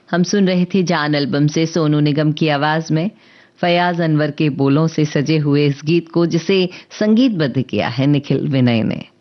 हम सुन रहे थे जान एल्बम से सोनू निगम की आवाज में फयाज अनवर के बोलों से सजे हुए इस गीत को, जिसे संगीतबद्ध किया है निखिल विनय ने।